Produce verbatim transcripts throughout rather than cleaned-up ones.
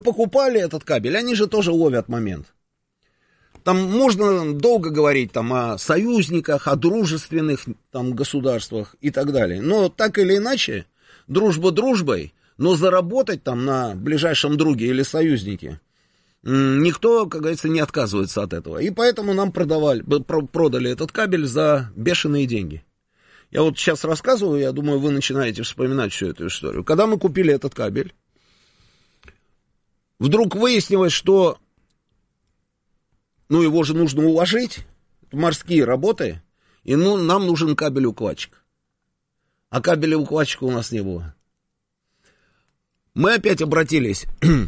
покупали этот кабель, они же тоже ловят момент. Там можно долго говорить там, о союзниках, о дружественных там, государствах и так далее. Но так или иначе, дружба дружбой, но заработать там на ближайшем друге или союзнике никто, как говорится, не отказывается от этого. И поэтому нам продавали, продали этот кабель за бешеные деньги. Я вот сейчас рассказываю, я думаю, вы начинаете вспоминать всю эту историю. Когда мы купили этот кабель, вдруг выяснилось, что ну, его же нужно уложить, морские работы, и ну, нам нужен кабель-укладчик. А кабеля-укладчика у нас не было. Мы опять обратились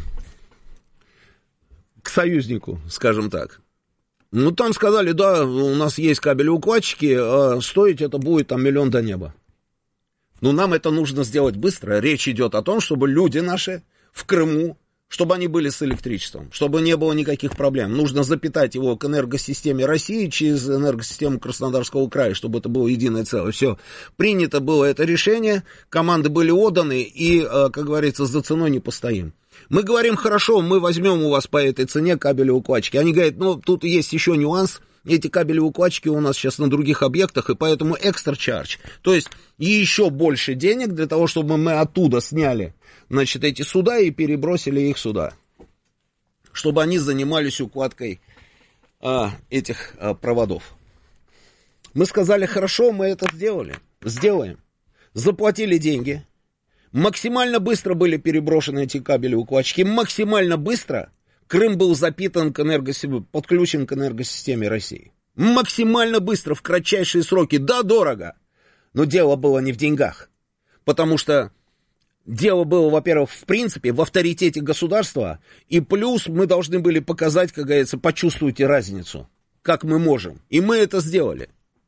к союзнику, скажем так. Ну, там сказали, да, у нас есть кабели-укладчики, а стоить это будет там миллион до неба. Но нам это нужно сделать быстро. Речь идет о том, чтобы люди наши в Крыму, чтобы они были с электричеством, чтобы не было никаких проблем. Нужно запитать его к энергосистеме России через энергосистему Краснодарского края, чтобы это было единое целое. Все, принято было это решение, команды были отданы, и, как говорится, за ценой не постоим. Мы говорим, хорошо, мы возьмем у вас по этой цене кабели-укладчики. Они говорят, ну, тут есть еще нюанс. Эти кабели-укладчики у нас сейчас на других объектах, и поэтому экстра чардж. То есть еще больше денег для того, чтобы мы оттуда сняли, значит, эти суда и перебросили их сюда. Чтобы они занимались укладкой а, этих а, проводов. Мы сказали, хорошо, мы это сделали. Сделаем. Заплатили деньги. Максимально быстро были переброшены эти кабели-укладчики. Максимально быстро Крым был запитан к энергосистеме, подключен к энергосистеме России. Максимально быстро, в кратчайшие сроки. Да, дорого. Но дело было не в деньгах. Потому что дело было, во-первых, в принципе, в авторитете государства. И плюс мы должны были показать, как говорится, почувствуйте разницу. Как мы можем. И мы это сделали.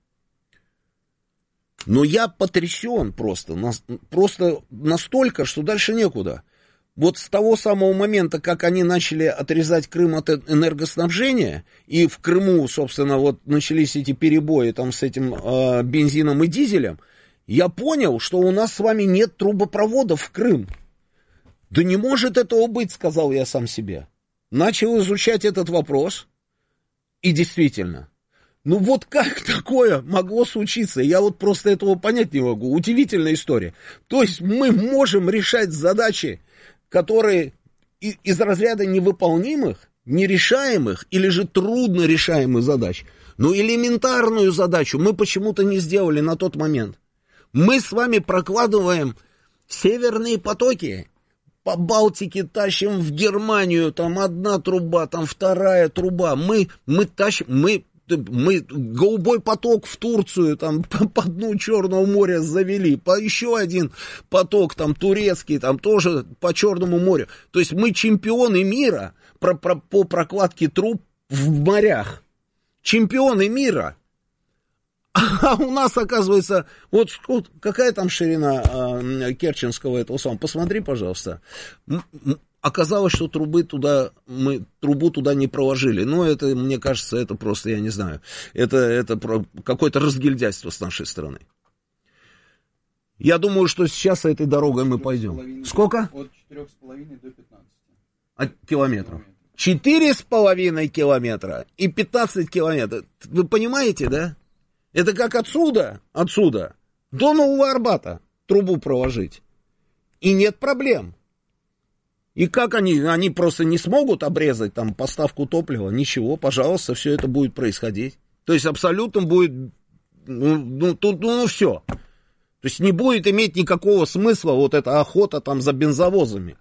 Но я потрясен просто, просто настолько, что дальше некуда. Вот с того самого момента, как они начали отрезать Крым от энергоснабжения, и в Крыму, собственно, вот начались эти перебои там с этим э, бензином и дизелем, я понял, что у нас с вами нет трубопроводов в Крым. Да не может этого быть, сказал я сам себе. Начал изучать этот вопрос, и действительно... Ну вот как такое могло случиться? Я вот просто этого понять не могу. Удивительная история. То есть мы можем решать задачи, которые из разряда невыполнимых, нерешаемых или же трудно решаемых задач. Но элементарную задачу мы почему-то не сделали на тот момент. Мы с вами прокладываем северные потоки. По Балтике тащим в Германию. Там одна труба, там вторая труба. Мы, мы тащим... Мы, Мы голубой поток в Турцию, там, по, по дну Черного моря завели, по еще один поток, там, турецкий, там, тоже по Черному морю. То есть мы чемпионы мира про, про, по прокладке труб в морях. Чемпионы мира. А у нас, оказывается, вот какая там ширина э, Керченского этого самого, посмотри, пожалуйста. Оказалось, что трубы туда, мы трубу туда не проложили. Но это, мне кажется, это просто, я не знаю, это, это какое-то разгильдяйство с нашей стороны. Я думаю, что сейчас этой дорогой мы пойдем. Сколько? От четырёх с половиной до пятнадцати. От километров. Четыре с половиной километра и пятнадцать километров. Вы понимаете, да? Это как отсюда, отсюда до Нового Арбата трубу проложить. И нет проблем. И как они, они просто не смогут обрезать там поставку топлива, ничего, пожалуйста, все это будет происходить. То есть абсолютно будет, ну, ну, тут, ну, ну все. То есть не будет иметь никакого смысла вот эта охота там за бензовозами.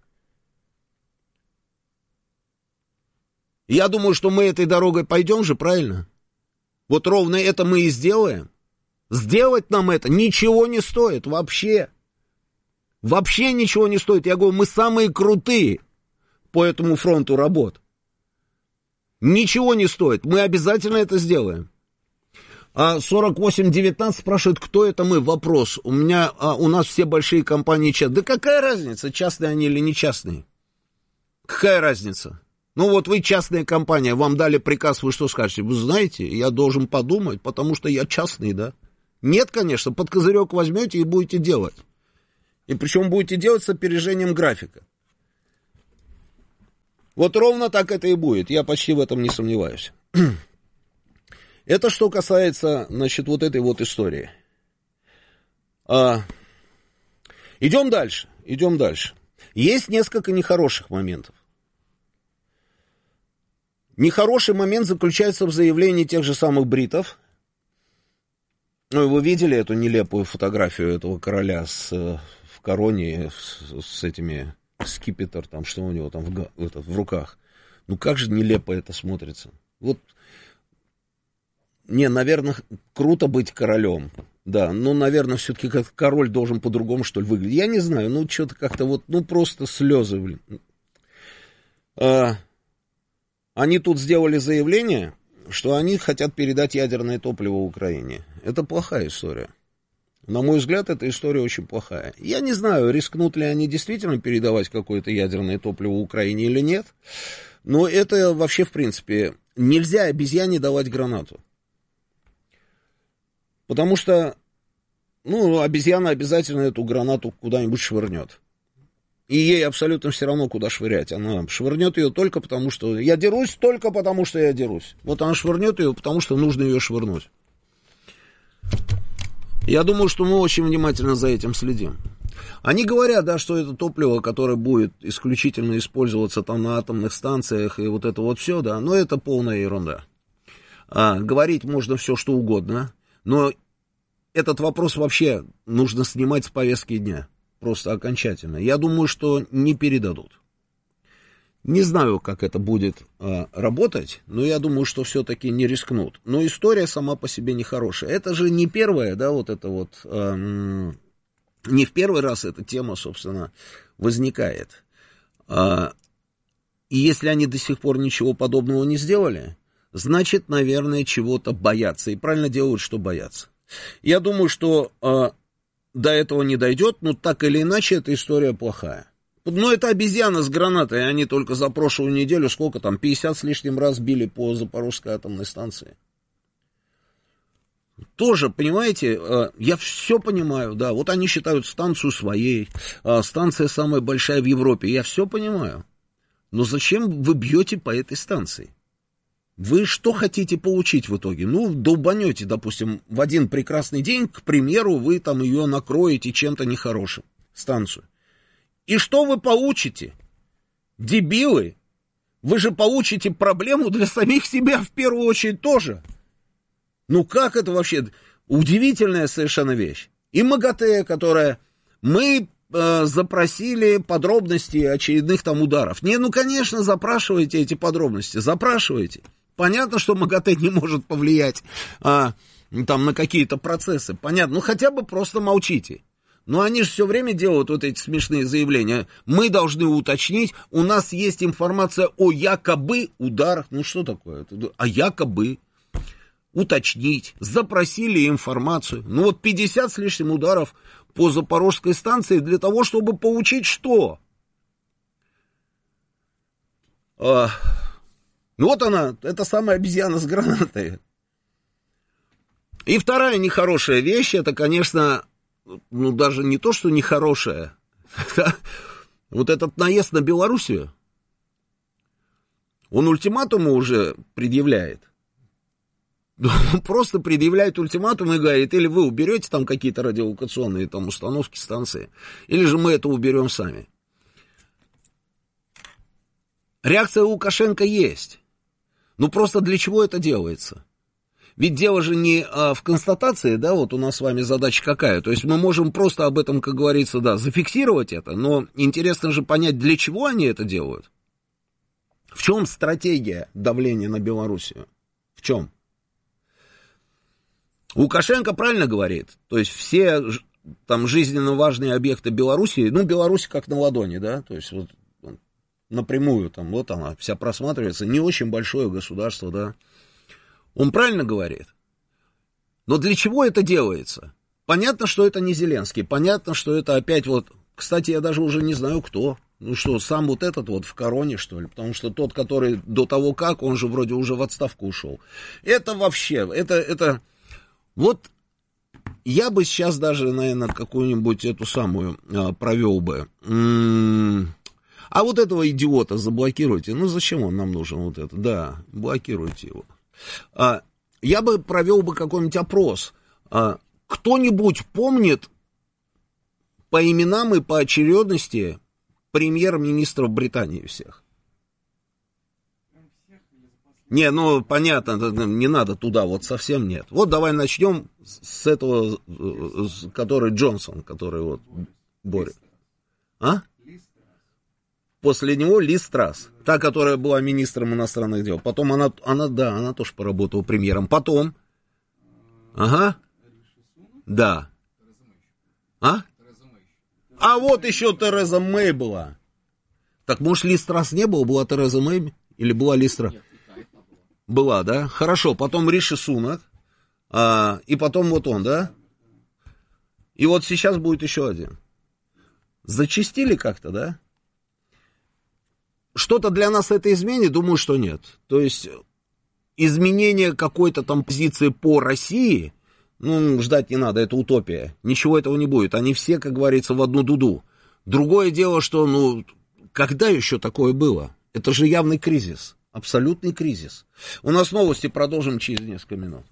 Я думаю, что мы этой дорогой пойдем же, правильно? Вот ровно это мы и сделаем. Сделать нам это ничего не стоит вообще. Вообще ничего не стоит. Я говорю, мы самые крутые по этому фронту работ. Ничего не стоит. Мы обязательно это сделаем. А сорок восемь девятнадцать спрашивает, кто это мы? Вопрос. У меня, а, у нас все большие компании частные. Да какая разница, частные они или не частные? Какая разница? Ну вот вы частная компания, вам дали приказ, вы что скажете? Вы знаете, я должен подумать, потому что я частный, да? Нет, конечно, под козырек возьмете и будете делать. И причем будете делать с опережением графика. Вот ровно так это и будет, я почти в этом не сомневаюсь. Это что касается, значит, вот этой вот истории. А, идем дальше, идем дальше. Есть несколько нехороших моментов. Нехороший момент заключается в заявлении тех же самых бритов. Ну, вы видели эту нелепую фотографию этого короля с, в короне, с, с этими, скипетр, там, что у него там в, это, в руках. Ну, как же нелепо это смотрится. Вот, не, наверное, круто быть королем. Да, но, наверное, все-таки как король должен по-другому, что ли, выглядеть. Я не знаю, ну, что-то как-то вот, ну, просто слезы, блин. А, они тут сделали заявление, что они хотят передать ядерное топливо Украине. Это плохая история. На мой взгляд, эта история очень плохая. Я не знаю, рискнут ли они действительно передавать какое-то ядерное топливо Украине или нет, но это вообще, в принципе, нельзя обезьяне давать гранату. Потому что, ну, обезьяна обязательно эту гранату куда-нибудь швырнет. И ей абсолютно все равно, куда швырять. Она швырнет ее только потому, что... Я дерусь только потому, что я дерусь. Вот она швырнет ее, потому что нужно ее швырнуть. Я думаю, что мы очень внимательно за этим следим. Они говорят, да, что это топливо, которое будет исключительно использоваться там на атомных станциях и вот это вот все, да, но это полная ерунда. А, говорить можно все, что угодно, но этот вопрос вообще нужно снимать с повестки дня. Просто окончательно. Я думаю, что не передадут. Не знаю, как это будет э, работать, но я думаю, что все-таки не рискнут. Но история сама по себе нехорошая. Это же не первая, да, вот это вот... Э, не в первый раз эта тема, собственно, возникает. Э, и если они до сих пор ничего подобного не сделали, значит, наверное, чего-то боятся. И правильно делают, что боятся. Я думаю, что... Э, до этого не дойдет, но так или иначе эта история плохая. Но это обезьяна с гранатой, они только за прошлую неделю, сколько там, пятьдесят с лишним раз били по Запорожской атомной станции. Тоже, понимаете, я все понимаю, да, вот они считают станцию своей, станция самая большая в Европе, я все понимаю. Но зачем вы бьете по этой станции? Вы что хотите получить в итоге? Ну, долбанете, допустим, в один прекрасный день, к примеру, вы там ее накроете чем-то нехорошим, станцию. И что вы получите? Дебилы! Вы же получите проблему для самих себя в первую очередь тоже. Ну, как это вообще? Удивительная совершенно вещь. И МАГАТЭ, которая... Мы э, запросили подробности очередных там ударов. Не, ну, конечно, запрашивайте эти подробности, запрашивайте. Понятно, что МАГАТЭ не может повлиять а, там, на какие-то процессы. Понятно, ну хотя бы просто молчите. Но они же все время делают вот эти смешные заявления. Мы должны уточнить, у нас есть информация о якобы ударах. Ну что такое? А якобы уточнить. Запросили информацию. Ну вот пятьдесят с лишним ударов по Запорожской станции для того, чтобы получить что? А... Ну вот она, это самая обезьяна с гранатой. И вторая нехорошая вещь, это, конечно, ну даже не то, что нехорошая, вот этот наезд на Белоруссию, он ультиматумы уже предъявляет. Он просто предъявляет ультиматум и говорит, или вы уберете там какие-то радиолокационные там установки, станции, или же мы это уберем сами. Реакция Лукашенко есть. Ну, просто для чего это делается? Ведь дело же не а, в констатации, да, вот у нас с вами задача какая. То есть мы можем просто об этом, как говорится, да, зафиксировать это, но интересно же понять, для чего они это делают. В чем стратегия давления на Белоруссию? В чем? Лукашенко правильно говорит. То есть все там жизненно важные объекты Белоруссии, ну, Беларусь как на ладони, да, то есть вот напрямую, там, вот она вся просматривается, не очень большое государство, да. Он правильно говорит. Но для чего это делается? Понятно, что это не Зеленский, понятно, что это опять вот, кстати, я даже уже не знаю, кто. Ну что, сам вот этот вот в короне, что ли? Потому что тот, который до того как, он же вроде уже в отставку ушел. Это вообще, это, это, вот я бы сейчас даже, наверное, какую-нибудь эту самую а, провел бы. М-м- А вот этого идиота заблокируйте. Ну, зачем он нам нужен, вот это? Да, блокируйте его. А, я бы провел бы какой-нибудь опрос. А, кто-нибудь помнит по именам и по очередности премьер-министров Британии всех? Не, ну, понятно, не надо туда, вот совсем нет. Вот давай начнем с этого, с, который Джонсон, который вот борет. А? После него Лиз Трасс, та, которая была министром иностранных дел. Потом она, она, да, она тоже поработала премьером. Потом, ага, да. А? А вот еще Тереза Мэй была. Так, может, Лиз Трасс не было, была Тереза Мэй или была Лиз Трасс? Была, да? Хорошо, потом Риши Сунак, а, и потом вот он, да? И вот сейчас будет еще один. Зачастили как-то, да? Что-то для нас это изменит? Думаю, что нет. То есть изменение какой-то там позиции по России, ну, ждать не надо, это утопия. Ничего этого не будет. Они все, как говорится, в одну дуду. Другое дело, что, ну, когда еще такое было? Это же явный кризис. Абсолютный кризис. У нас новости, продолжим через несколько минут.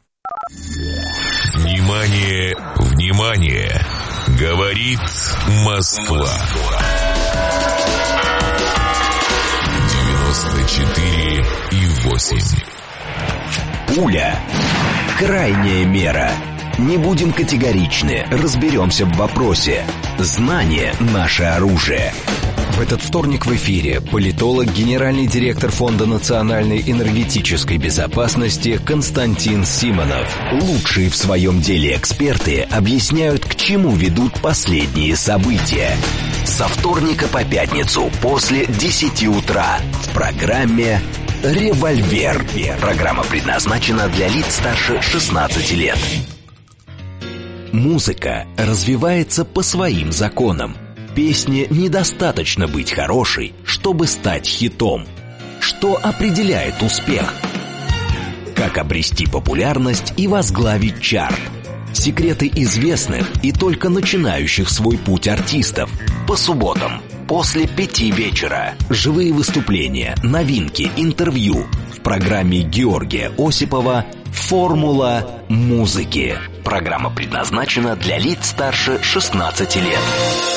Внимание, внимание! Говорит Москва. девяносто четыре и восемь. Пуля. Крайняя мера. Не будем категоричны, разберемся в вопросе. Знание – наше оружие. В этот вторник в эфире политолог, генеральный директор Фонда национальной энергетической безопасности Константин Симонов. Лучшие в своем деле эксперты объясняют, к чему ведут последние события. Со вторника по пятницу после десяти утра в программе «Револьвер». Программа предназначена для лиц старше шестнадцати лет. Музыка развивается по своим законам. Песне недостаточно быть хорошей, чтобы стать хитом. Что определяет успех? Как обрести популярность и возглавить чарт? Секреты известных и только начинающих свой путь артистов. По субботам после пяти вечера. Живые выступления, новинки, интервью. В программе Георгия Осипова «Формула музыки». Программа предназначена для лиц старше шестнадцати лет.